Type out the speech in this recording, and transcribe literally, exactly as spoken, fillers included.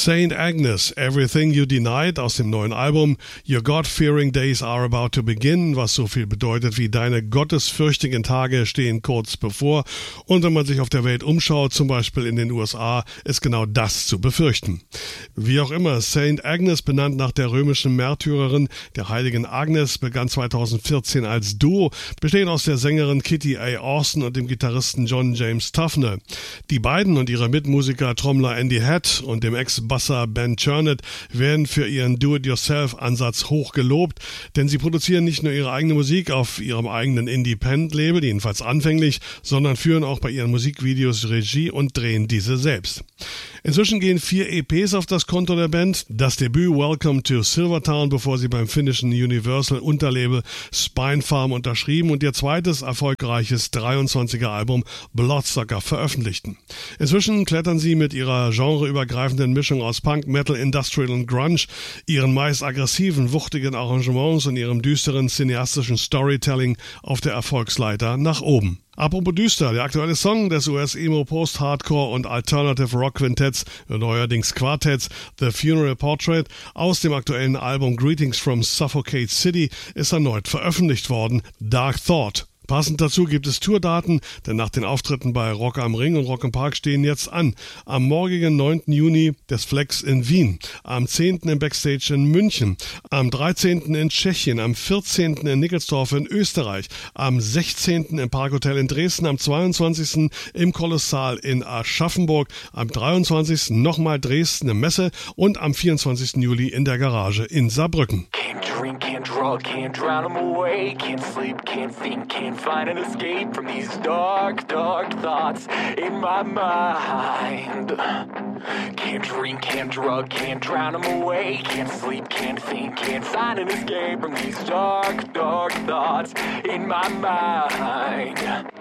Saint Agnes, Everything You Denied aus dem neuen Album Your God-Fearing Days Are About to Begin, was so viel bedeutet wie deine gottesfürchtigen Tage stehen kurz bevor. Und wenn man sich auf der Welt umschaut, zum Beispiel in den U S A, ist genau das zu befürchten. Wie auch immer, Saint Agnes, benannt nach der römischen Märtyrerin, der heiligen Agnes, begann zweitausendvierzehn als Duo, bestehend aus der Sängerin Kitty A. Austin und dem Gitarristen John James Tufner. Die beiden und ihre Mitmusiker Trommler Andy Head und dem Ex-Basser Ben Chernett werden für ihren Do-it-yourself-Ansatz hoch gelobt, denn sie produzieren nicht nur ihre eigene Musik auf ihrem eigenen Independent-Label, jedenfalls anfänglich, sondern führen auch bei ihren Musikvideos Regie und drehen diese selbst. Inzwischen gehen vier E Ps auf das Konto der Band. Das Debüt Welcome to Silvertown, bevor sie beim finnischen Universal-Unterlabel Spinefarm unterschrieben und ihr zweites erfolgreiches dreiundzwanziger Album Bloodsucker veröffentlichten. Inzwischen klettern sie mit ihrer genreübergreifenden Mischung aus Punk, Metal, Industrial und Grunge, ihren meist aggressiven, wuchtigen Arrangements und ihrem düsteren cineastischen Storytelling auf der Erfolgsleiter nach oben. Apropos düster, der aktuelle Song des U S-Emo, Post-Hardcore und Alternative Rock Quintetts, neuerdings Quartetts, The Funeral Portrait, aus dem aktuellen Album Greetings from Suffocate City, ist erneut veröffentlicht worden, Dark Thought. Passend dazu gibt es Tourdaten, denn nach den Auftritten bei Rock am Ring und Rock im Park stehen jetzt an. Am morgigen neunten Juni des Flex in Wien, am zehnten im Backstage in München, am dreizehnten in Tschechien, am vierzehnten in Nickelsdorf in Österreich, am sechzehnten im Parkhotel in Dresden, am zweiundzwanzigsten im Kolossal in Aschaffenburg, am dreiundzwanzigsten nochmal Dresden im Messe und am vierundzwanzigsten Juli in der Garage in Saarbrücken. Can't drink, can't drug, can't drown them away, can't sleep, can't think, can't find an escape from these dark, dark thoughts in my mind. Can't drink, can't drug, can't drown them away, can't sleep, can't think, can't find an escape from these dark, dark thoughts in my mind.